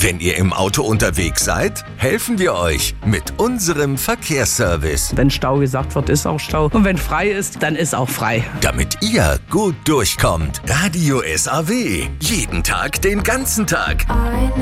Wenn ihr im Auto unterwegs seid, helfen wir euch mit unserem Verkehrsservice. Wenn Stau gesagt wird, ist auch Stau. Und wenn frei ist, dann ist auch frei. Damit ihr gut durchkommt. Radio SAW. Jeden Tag, den ganzen Tag. I